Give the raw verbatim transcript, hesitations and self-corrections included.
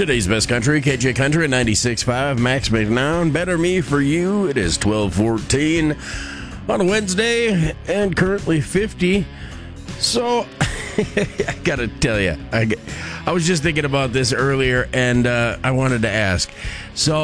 Today's best country, K J Country at ninety-six point five, Max McNown, Better Me For You. It is twelve fourteen on a Wednesday and currently fifty. So, I gotta tell you, I, I was just thinking about this earlier and uh, I wanted to ask. So,